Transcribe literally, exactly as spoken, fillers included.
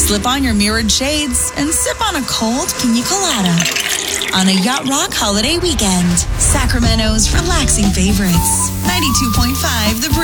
Slip on your mirrored shades and sip on a cold pina colada on a Yacht Rock holiday weekend. Sacramento's relaxing favorites. ninety-two point five The Breeze.